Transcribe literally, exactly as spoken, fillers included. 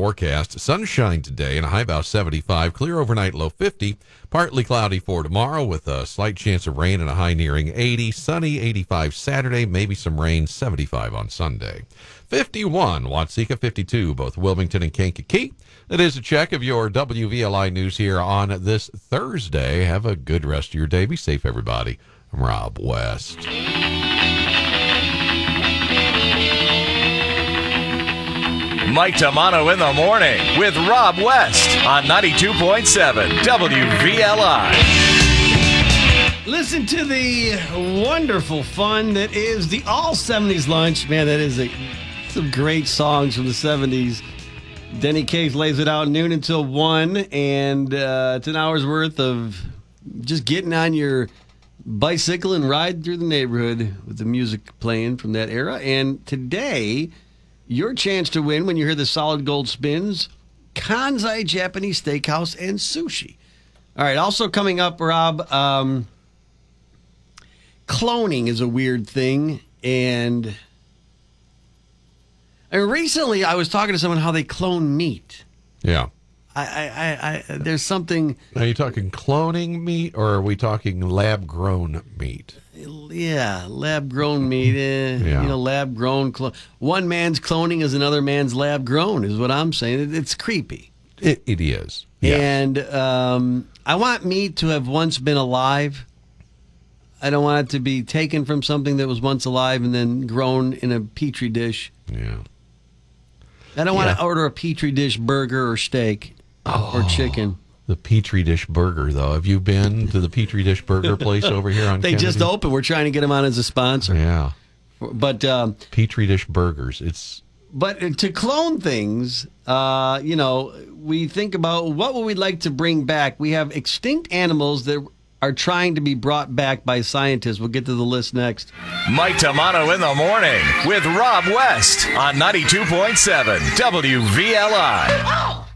forecast. Sunshine today and a high about seventy-five. Clear overnight, low fifty. Partly cloudy for tomorrow with a slight chance of rain and a high nearing eighty. Sunny, eighty-five Saturday. Maybe some rain, seventy-five on Sunday. fifty-one, Watseka, fifty-two, both Wilmington and Kankakee. That is a check of your W V L I news here on this Thursday. Have a good rest of your day. Be safe, everybody. I'm Rob West. Mike Tamano in the morning with Rob West on ninety-two point seven W V L I. Listen to the wonderful fun that is the All seventies Lunch. Man, that is a, some great songs from the seventies. Denny Case lays it out noon until one, and uh, it's an hour's worth of just getting on your bicycle and riding through the neighborhood with the music playing from that era. And today, your chance to win when you hear the Solid Gold Spins, Kansai Japanese Steakhouse and Sushi. All right, also coming up, Rob, um, cloning is a weird thing, and... And recently, I was talking to someone how they clone meat. Yeah. I, I, I, I there's something. Are you talking cloning meat, or are we talking lab-grown meat? Yeah, lab-grown meat. Eh, Yeah. You know, lab-grown. Clo- One man's cloning is another man's lab-grown, is what I'm saying. It, it's creepy. It, it is. Yes. And um, I want meat to have once been alive. I don't want it to be taken from something that was once alive and then grown in a petri dish. Yeah. I don't want Yeah. to order a petri dish burger or steak Oh, or chicken. The Petri Dish Burger, though. Have you been to the Petri Dish Burger place over here on They Kennedy? just opened. We're trying to get them on as a sponsor. Yeah. But um, Petri Dish Burgers. It's but to clone things, uh, you know, we think about what would we like to bring back. We have extinct animals that are trying to be brought back by scientists. We'll get to the list next. Mike Tamano in the morning with Rob West on ninety-two point seven W V L I.